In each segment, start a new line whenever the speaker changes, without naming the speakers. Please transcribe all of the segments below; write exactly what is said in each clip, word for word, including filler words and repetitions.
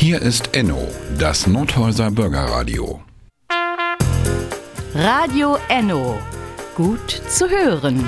Hier ist Enno, das Nordhäuser Bürgerradio.
Radio Enno. Gut zu hören.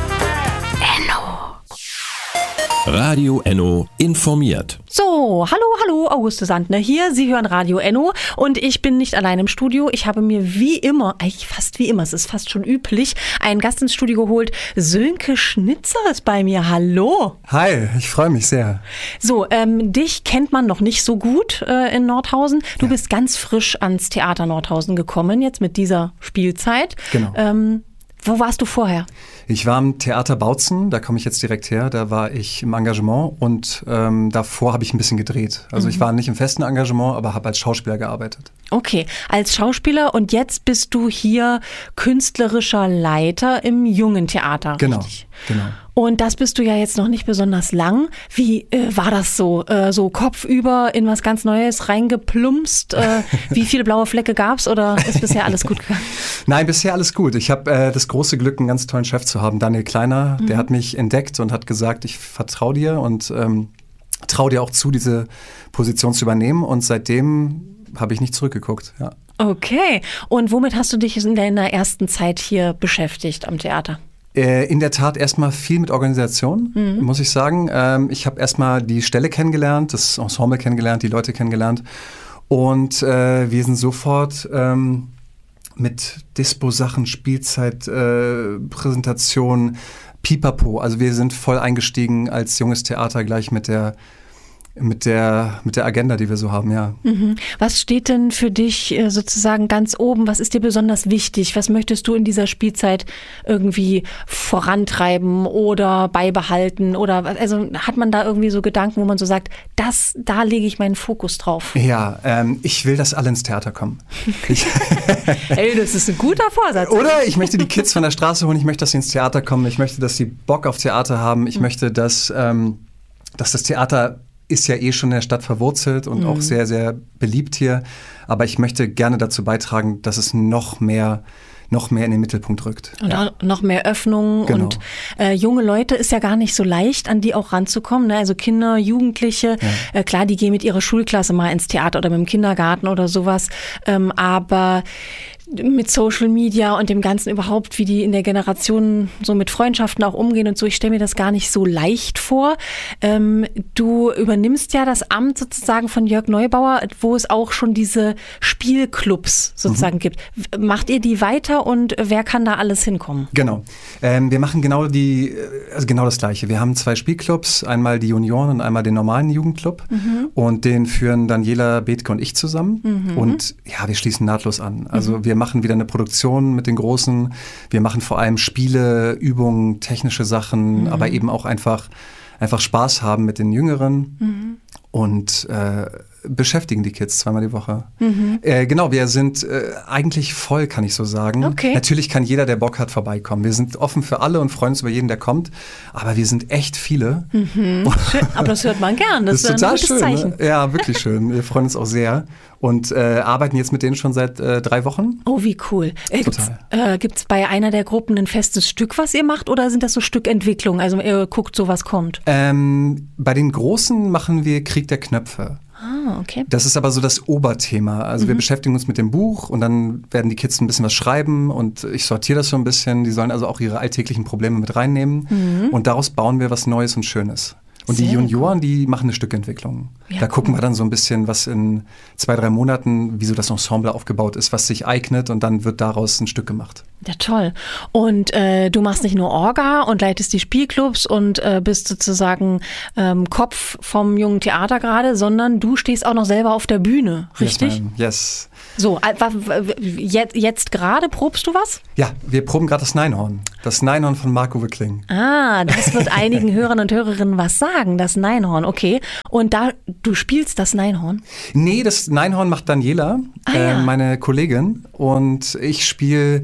Radio Enno informiert.
So, hallo, hallo, Auguste Sandner hier. Sie hören Radio Enno und ich bin nicht allein im Studio. Ich habe mir wie immer, eigentlich fast wie immer, es ist fast schon üblich, einen Gast ins Studio geholt. Sönke Schnitzer ist bei mir. Hallo.
Hi, ich freue mich sehr.
So, ähm, dich kennt man noch nicht so gut äh, in Nordhausen. Du
Ja.
bist ganz frisch ans Theater Nordhausen gekommen, jetzt mit dieser Spielzeit.
Genau.
Ähm, wo warst du vorher?
Ich war am Theater Bautzen, da komme ich jetzt direkt her, da war ich im Engagement und ähm, davor habe ich ein bisschen gedreht. Also
Mhm.
ich war nicht im festen Engagement, aber habe als Schauspieler gearbeitet.
Okay, als Schauspieler und jetzt bist du hier künstlerischer Leiter im Jungen Theater,
Genau,
richtig?
genau.
Und das bist du ja jetzt noch nicht besonders lang. Wie äh, war das so? Äh, so kopfüber in was ganz Neues reingeplumpst? Äh, wie viele blaue Flecke gab's oder ist bisher alles gut gegangen?
Nein, bisher alles gut. Ich habe äh, das große Glück, einen ganz tollen Chef zu haben, Daniel Kleiner.
Mhm.
Der hat mich entdeckt und hat gesagt, ich vertraue dir und ähm, traue dir auch zu, diese Position zu übernehmen. Und seitdem habe ich nicht zurückgeguckt. Ja.
Okay. Und womit hast du dich in deiner ersten Zeit hier beschäftigt am Theater?
Äh, In der Tat erstmal viel mit Organisation,
Mhm.
muss ich sagen. Ähm, Ich habe erstmal die Stelle kennengelernt, das Ensemble kennengelernt, die Leute kennengelernt. Und äh, wir sind sofort ähm, mit Dispo-Sachen, Spielzeit, äh, Präsentation, Pipapo. Also wir sind voll eingestiegen als junges Theater gleich mit der, mit der, mit der Agenda, die wir so haben, ja.
Mhm. Was steht denn für dich äh, sozusagen ganz oben? Was ist dir besonders wichtig? Was möchtest du in dieser Spielzeit irgendwie vorantreiben oder beibehalten? Oder also hat man da irgendwie so Gedanken, wo man so sagt, das, da lege ich meinen Fokus drauf?
Ja, ähm, ich will, dass alle ins Theater kommen. Ich
Ey, das ist ein guter Vorsatz.
Oder ich möchte die Kids von der Straße holen, ich möchte, dass sie ins Theater kommen, ich möchte, dass sie Bock auf Theater haben, ich möchte, dass, ähm, dass das Theater ist ja eh schon in der Stadt verwurzelt und auch sehr, sehr beliebt hier, aber ich möchte gerne dazu beitragen, dass es noch mehr noch mehr in den Mittelpunkt rückt.
Und auch noch mehr Öffnung
Genau.
und äh, junge Leute ist ja gar nicht so leicht, an die auch ranzukommen. Ne? Also Kinder, Jugendliche, äh, klar, die gehen mit ihrer Schulklasse mal ins Theater oder mit dem Kindergarten oder sowas. Ähm, aber mit Social Media und dem Ganzen überhaupt, wie die in der Generation so mit Freundschaften auch umgehen und so, ich stelle mir das gar nicht so leicht vor. Ähm, du übernimmst ja das Amt sozusagen von Jörg Neubauer, wo es auch schon diese Spielclubs sozusagen
Mhm.
gibt. Macht ihr die weiter und wer kann da alles hinkommen?
Genau. Ähm, wir machen genau die, also genau das Gleiche. Wir haben zwei Spielclubs, einmal die Junioren und einmal den normalen Jugendclub.
Mhm.
Und den führen Daniela Bethke und ich zusammen.
Mhm.
Und ja, wir schließen nahtlos an. Also mhm. wir machen wieder eine Produktion mit den Großen. Wir machen vor allem Spiele, Übungen, technische Sachen,
Mhm.
aber eben auch einfach, einfach Spaß haben mit den Jüngeren.
Mhm.
Und äh, beschäftigen die Kids zweimal die Woche.
Mhm.
Äh, genau, wir sind äh, eigentlich voll, kann ich so sagen.
Okay.
Natürlich kann jeder, der Bock hat, vorbeikommen. Wir sind offen für alle und freuen uns über jeden, der kommt. Aber wir sind echt viele.
Mhm. Schön. Aber das hört man gern. Das,
Das ist
ist
total
ein gutes
schön.
Zeichen.
Ne? Ja, wirklich schön. Wir freuen uns auch sehr. Und äh, arbeiten jetzt mit denen schon seit äh, drei Wochen.
Oh, wie cool. Äh, gibt's,
Total.
äh, gibt's bei einer der Gruppen ein festes Stück, was ihr macht, oder sind das so Stückentwicklung? Also ihr guckt, so was kommt.
Ähm, bei den Großen machen wir Krieg der Knöpfe.
Ah, okay.
Das ist aber so das Oberthema. Also wir beschäftigen uns mit dem Buch und dann werden die Kids ein bisschen was schreiben und ich sortiere das so ein bisschen. Die sollen also auch ihre alltäglichen Probleme mit reinnehmen und daraus bauen wir was Neues und Schönes. Und die
Sehr
Junioren, die machen eine Stückentwicklung.
Ja,
da gucken
cool.
wir dann so ein bisschen, was in zwei, drei Monaten, wie so das Ensemble aufgebaut ist, was sich eignet und dann wird daraus ein Stück gemacht.
Ja, toll. Und äh, du machst nicht nur Orga und leitest die Spielclubs und äh, bist sozusagen ähm, Kopf vom Jungen Theater gerade, sondern du stehst auch noch selber auf der Bühne, richtig?
Yes, ma'am. Yes.
So, äh, wa- wa- jetzt, jetzt gerade probst du was?
Ja, wir proben gerade das Neinhorn. Das Neinhorn von Marco Wickling.
Ah, das wird einigen Hörern und Hörerinnen was sagen, das Neinhorn, okay. Und da, du spielst das Neinhorn?
Nee, das Neinhorn macht Daniela,
Ah, ja.
äh, meine Kollegin. Und ich spiele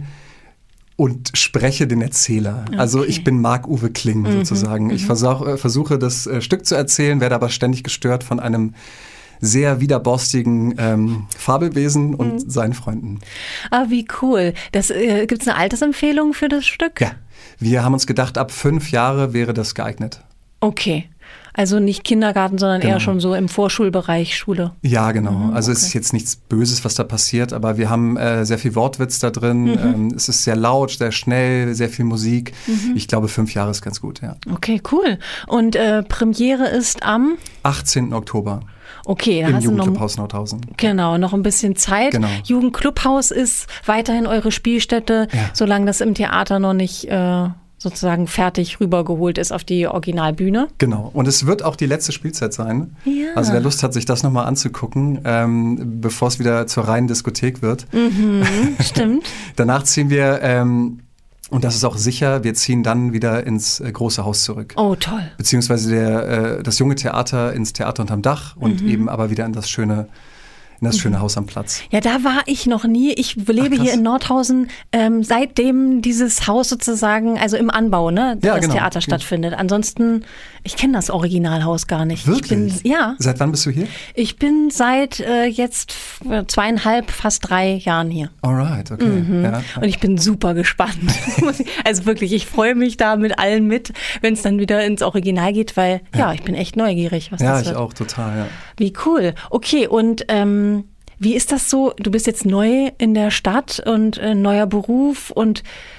und spreche den Erzähler. Also
Okay.
ich bin Marc-Uwe Kling sozusagen. Ich versuch, äh, versuche, das äh, Stück zu erzählen, werde aber ständig gestört von einem sehr widerborstigen ähm, Fabelwesen und seinen Freunden.
Ah, wie cool. Das, äh, gibt's eine Altersempfehlung für das Stück?
Ja, wir haben uns gedacht, ab fünf Jahre wäre das geeignet.
Okay. Also nicht Kindergarten, sondern
Genau.
eher schon so im Vorschulbereich, Schule.
Ja, genau.
Mhm,
also es
okay.
ist jetzt nichts Böses, was da passiert, aber wir haben äh, sehr viel Wortwitz da drin.
Mhm.
Ähm, es ist sehr laut, sehr schnell, sehr viel Musik.
Mhm.
Ich glaube, fünf Jahre ist ganz gut, ja.
Okay, cool. Und äh, Premiere ist am?
achtzehnten Oktober
Okay, da
im
hast du noch,
Jugendclubhaus Nordhausen.
genau, noch ein bisschen Zeit.
Genau.
Jugendclubhaus ist weiterhin eure Spielstätte,
Ja.
solange das im Theater noch nicht äh, sozusagen fertig rübergeholt ist auf die Originalbühne.
Genau. Und es wird auch die letzte Spielzeit sein.
Ja.
Also wer Lust hat, sich das nochmal anzugucken, ähm, bevor es wieder zur reinen Diskothek wird.
Mhm, stimmt.
Danach ziehen wir, ähm, und das ist auch sicher, wir ziehen dann wieder ins äh, große Haus zurück.
Oh, toll.
Beziehungsweise der, äh, das junge Theater ins Theater unterm Dach und
Mhm.
eben aber wieder in das schöne, in das schöne Haus am Platz.
Ja, da war ich noch nie. Ich lebe
Ach, krass.
hier in Nordhausen, ähm, seitdem dieses Haus sozusagen, also im Anbau, ne,
Ja,
das
genau.
Theater stattfindet. Ansonsten, ich kenne das Originalhaus gar nicht.
Wirklich?
Ich bin, ja,
Seit wann bist du hier?
ich bin seit äh, jetzt f- zweieinhalb, fast drei Jahren hier.
Alright, okay.
Mhm.
Ja,
Und ich bin super gespannt. Muss ich- also wirklich, ich freue mich da mit allen mit, wenn es dann wieder ins Original geht, weil ja, ich bin echt neugierig, was
ja
das
ich
wird.
auch total, ja.
Wie cool. Okay, und ähm, wie ist das so? Du bist jetzt neu in der Stadt und äh, neuer Beruf und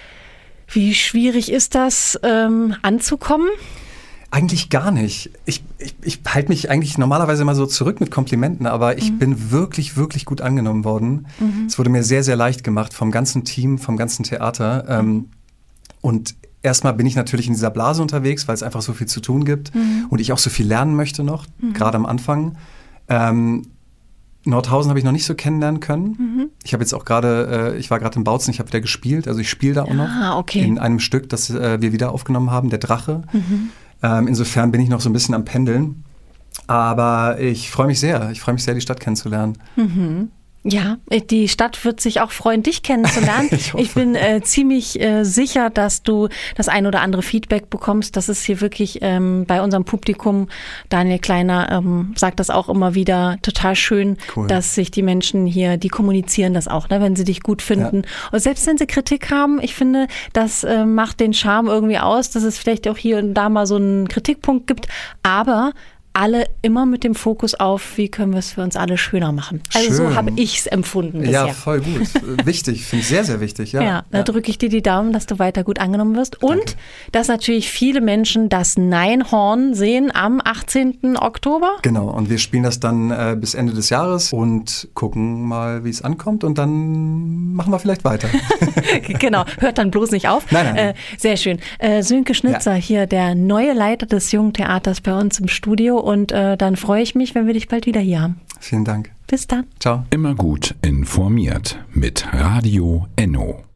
wie schwierig ist das, ähm, anzukommen?
Eigentlich gar nicht. Ich, ich, ich halte mich eigentlich normalerweise immer so zurück mit Komplimenten, aber ich
Mhm.
bin wirklich, wirklich gut angenommen worden. Es wurde mir sehr, sehr leicht gemacht vom ganzen Team, vom ganzen Theater. Ähm, und erstmal bin ich natürlich in dieser Blase unterwegs, weil es einfach so viel zu tun gibt
Mhm.
und ich auch so viel lernen möchte noch, gerade am Anfang. Ähm, Nordhausen habe ich noch nicht so kennenlernen können.
Mhm.
Ich habe jetzt auch gerade, äh, ich war gerade in Bautzen, ich habe wieder gespielt, also ich spiele da auch noch
Ah, okay.
in einem Stück, das äh, wir wieder aufgenommen haben, Der Drache.
Mhm.
Ähm, insofern bin ich noch so ein bisschen am Pendeln. Aber ich freue mich sehr. Ich freue mich sehr, die Stadt kennenzulernen.
Mhm. Ja, die Stadt wird sich auch freuen, dich kennenzulernen.
Ich hoffe.
Ich bin äh, ziemlich äh, sicher, dass du das ein oder andere Feedback bekommst. Das ist hier wirklich ähm, bei unserem Publikum, Daniel Kleiner ähm, sagt das auch immer wieder, total schön,
Cool.
dass sich die Menschen hier, die kommunizieren das auch, ne, wenn sie dich gut finden. Und selbst wenn sie Kritik haben, ich finde, das äh, macht den Charme irgendwie aus, dass es vielleicht auch hier und da mal so einen Kritikpunkt gibt, aber alle immer mit dem Fokus auf, wie können wir es für uns alle schöner machen. Also so
Schön.
habe ich es empfunden bisher.
Ja, voll gut. Äh, wichtig, finde ich sehr, sehr wichtig. Ja,
Ja, da drücke ich dir die Daumen, dass du weiter gut angenommen wirst. Und dass natürlich viele Menschen das Neinhorn sehen am achtzehnten Oktober.
Genau, und wir spielen das dann äh, bis Ende des Jahres und gucken mal, wie es ankommt und dann machen wir vielleicht weiter.
Genau, hört dann bloß nicht auf.
Nein, nein.
Äh, sehr schön. Äh, Sönke Schnitzer,
Ja.
hier der neue Leiter des Jungen Theaters bei uns im Studio. Und äh, dann freue ich mich, wenn wir dich bald wieder hier haben.
Vielen Dank.
Bis dann.
Ciao.
Immer gut informiert mit Radio Enno.